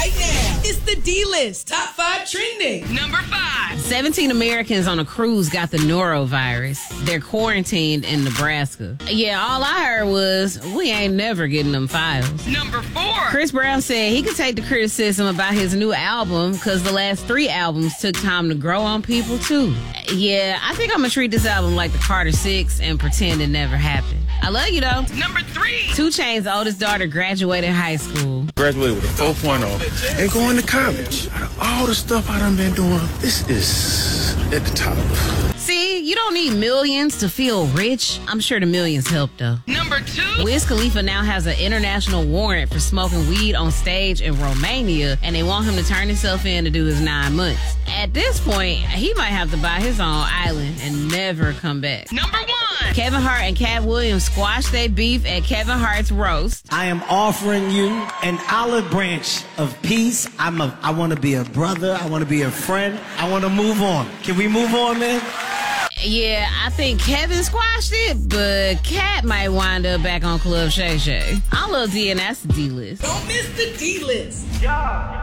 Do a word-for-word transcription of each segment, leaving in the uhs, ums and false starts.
right now. It's the D-List Top five Trending. Number five. seventeen Americans on a cruise got the norovirus. They're quarantined in Nebraska. Yeah, all I heard was, we ain't never getting them files. Number four. Chris Brown said he could take the criticism about his new album because the last three albums took time to grow on people, too. Yeah, I think I'm going to treat this album like the Carter Six and pretend it never happened. I love you, though. Number three. two Chainz's oldest daughter graduated high school. Graduated with a four point oh and going to college. Out of all the stuff I done been doing, this is at the top. See, you don't need millions to feel rich. I'm sure the millions help, though. Number two. Wiz Khalifa now has an international warrant for smoking weed on stage in Romania, and they want him to turn himself in to do his nine months. At this point, he might have to buy his own island and never come back. Number one. Kevin Hart and Cat Williams squashed their beef at Kevin Hart's roast. I am offering you an olive branch of peace. I'm a, I want to be a brother. I want to be a friend. I want to move on. Can we move on, man? Yeah, I think Kevin squashed it, but Cat might wind up back on Club Shay Shay. I love D, and that's the D-List. Don't miss the D-List. Yeah.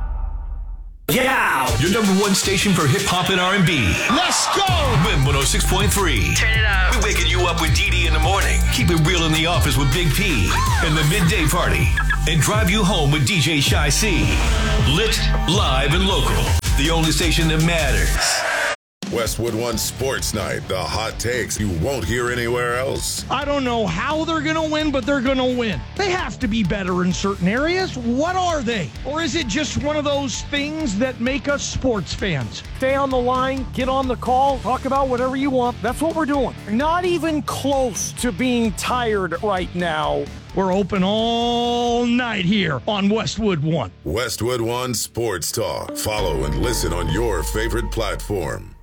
Your number one station for hip-hop and R and B. Let's go! Win one oh six point three. Turn it up. We're waking you up with Dee Dee in the morning. Keep it real in the office with Big P. And the midday party. And drive you home with D J Shy C. Lit, live, and local. The only station that matters. Westwood One Sports Night, the hot takes you won't hear anywhere else. I don't know how they're going to win, but they're going to win. They have to be better in certain areas. What are they? Or is it just one of those things that make us sports fans? Stay on the line, get on the call, talk about whatever you want. That's what we're doing. Not even close to being tired right now. We're open all night here on Westwood One. Westwood One Sports Talk. Follow and listen on your favorite platform.